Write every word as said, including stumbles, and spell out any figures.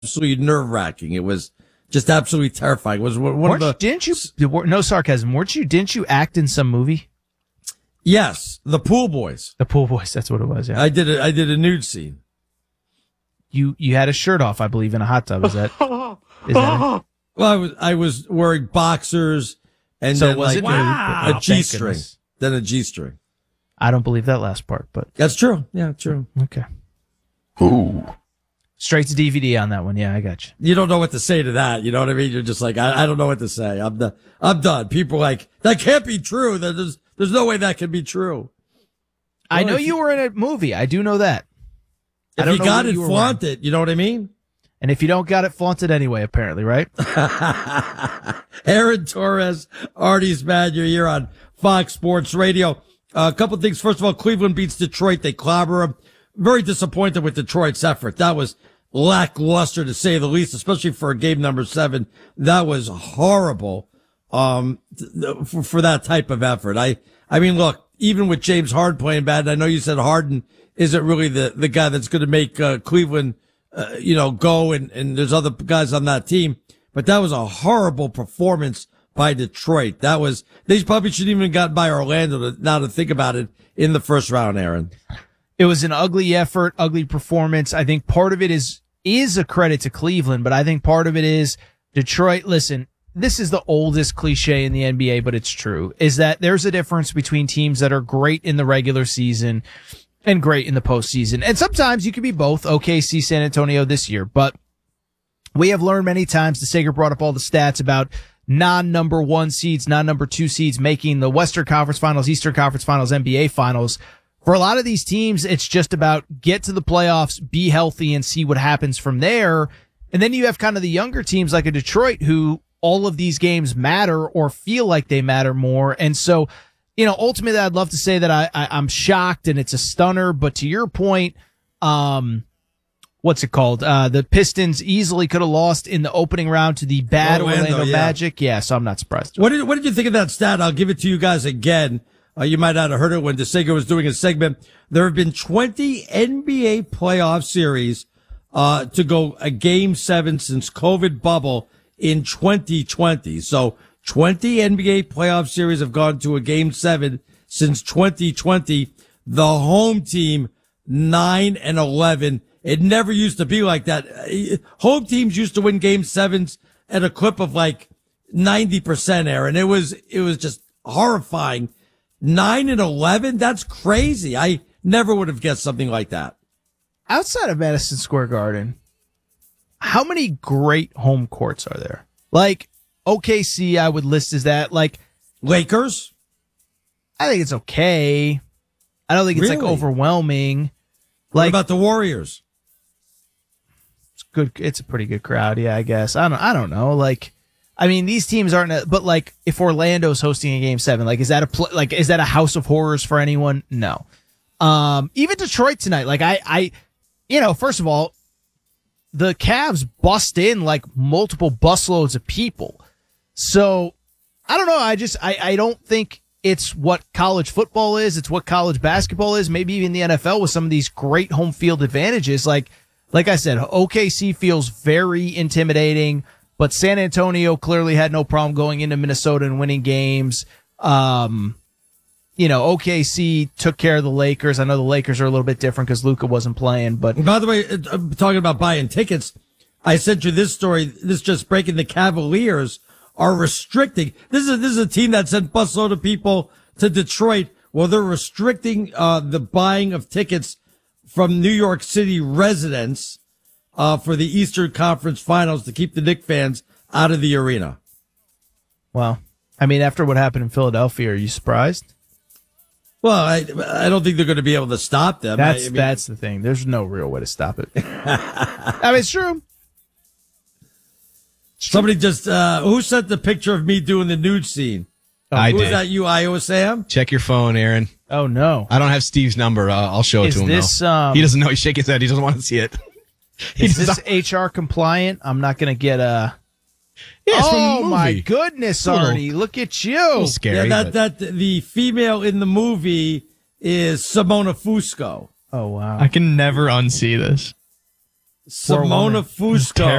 absolutely nerve-wracking. It was just absolutely terrifying. It was one weren't, of the... Didn't you, no sarcasm, weren't you, didn't you act in some movie? Yes, The Pool Boys. The Pool Boys, that's what it was, yeah. I did a, I did a nude scene. You you had a shirt off, I believe, in a hot tub. Is that? Is that well, I was I was wearing boxers and so then was like it wow. a, oh, G string, then a G string. I don't believe that last part, but that's true. Yeah, true. Okay. Ooh. Straight to D V D on that one. Yeah, I got you. You don't know what to say to that. You know what I mean? You're just like, I, I don't know what to say. I'm done. I'm done. People are like, that can't be true. There's there's no way that can be true. I know you were in a movie. I do know that. If you got it, flaunt it. You know what I mean? And if you don't got it, flaunt it anyway, apparently, right? Aaron Torres, Artie's Mad. You're here on Fox Sports Radio. Uh, a couple of things. First of all, Cleveland beats Detroit. They clobber them. Very disappointed with Detroit's effort. That was lackluster, to say the least, especially for a game number seven. That was horrible um, for, for that type of effort. I, I mean, look, even with James Harden playing bad, I know you said Harden isn't really the, the guy that's going to make uh, Cleveland, uh, you know, go, and, and there's other guys on that team. But that was a horrible performance by Detroit. That was, they probably shouldn't even have gotten by Orlando to, now to think about it in the first round, Aaron. It was an ugly effort, ugly performance. I think part of it is, is a credit to Cleveland, but I think part of it is Detroit. Listen, this is the oldest cliche in the N B A, but it's true, is that there's a difference between teams that are great in the regular season and great in the postseason. And sometimes you can be both. O K C, San Antonio this year, but we have learned many times, the Sager brought up all the stats about non-number one seeds, non-number two seeds making the Western Conference Finals, Eastern Conference Finals, N B A Finals. For a lot of these teams, it's just about get to the playoffs, be healthy, and see what happens from there. And then you have kind of the younger teams like a Detroit who all of these games matter or feel like they matter more. And so, you know, ultimately I'd love to say that I, I I'm shocked and it's a stunner, but to your point, um, what's it called? Uh, the Pistons easily could have lost in the opening round to the bad Orlando, Orlando yeah. Magic. Yeah, so I'm not surprised. What did, what did you think of that stat? I'll give it to you guys again. Uh, you might not have heard it when DeSager was doing a segment. There have been twenty N B A playoff series, uh, to go a game seven since COVID bubble in twenty twenty. So twenty N B A playoff series have gone to a game seven since twenty twenty. The home team, nine and eleven. It never used to be like that. Home teams used to win game sevens at a clip of like ninety percent, Aaron. It was, it was just horrifying. Nine and eleven? That's crazy. I never would have guessed something like that. Outside of Madison Square Garden, how many great home courts are there? Like O K C, I would list as that. Like Lakers? I think it's okay. I don't think it's really? like overwhelming. Like, what about the Warriors? It's good. It's a pretty good crowd. Yeah, I guess. I don't, I don't know. Like, I mean, these teams aren't, a, but like, if Orlando's hosting a game seven, like, is that a, pl- like, is that a house of horrors for anyone? No. Um, even Detroit tonight, like, I, I, you know, first of all, the Cavs bust in like multiple busloads of people. So, I don't know. I just, I, I don't think it's what college football is. It's what college basketball is. Maybe even the N F L with some of these great home field advantages. Like, like I said, O K C feels very intimidating. But San Antonio clearly had no problem going into Minnesota and winning games. Um, you know, O K C took care of the Lakers. I know the Lakers are a little bit different because Luka wasn't playing. But by the way, I'm talking about buying tickets. I sent you this story. This just breaking. The Cavaliers are restricting. This is this is a team that sent busload of people to Detroit. Well, they're restricting uh, the buying of tickets from New York City residents. Uh, for the Eastern Conference Finals to keep the Knicks fans out of the arena. Well, I mean, after what happened in Philadelphia, are you surprised? Well, I I don't think they're going to be able to stop them. That's I, I mean, that's the thing. There's no real way to stop it. I mean, it's true. Somebody just uh, who sent the picture of me doing the nude scene? Oh, I who did. Was that you, Iowa Sam? Check your phone, Aaron. Oh no, I don't have Steve's number. Uh, I'll show it Is to him. This, though. Um, he doesn't know. He's shaking his head. He doesn't want to see it. Is this H R compliant? I'm not going to get a. Yeah, it's oh from a my movie. goodness, Little- Artie! Look at you. A little scary. Yeah, but- that that the female in the movie is Simona Fusco. Oh wow! I can never unsee this. Simona woman. Fusco.